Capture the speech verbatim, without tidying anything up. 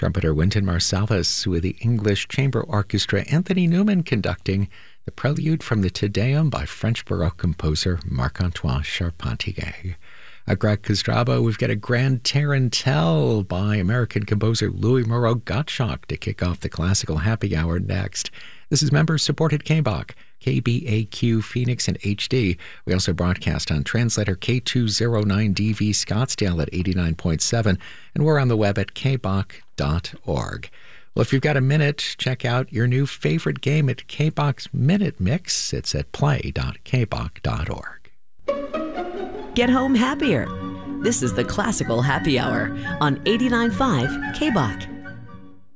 Trumpeter Wynton Marsalis with the English Chamber Orchestra, Anthony Newman conducting the prelude from the Te Deum by French Baroque composer Marc-Antoine Charpentier. At Greg Kostraba, we've got a Grand Tarantelle by American composer Louis Moreau Gottschalk to kick off the classical happy hour next. This is member-supported K B A Q, K B A Q Phoenix and H D. We also broadcast on translator K two oh nine D V Scottsdale at eighty-nine point seven, and we're on the web at k b a q dot org. Well, if you've got a minute, check out your new favorite game at K B A Q's Minute Mix. It's at play dot k b a q dot org. Get home happier. This is the Classical Happy Hour on eighty-nine point five K B A Q.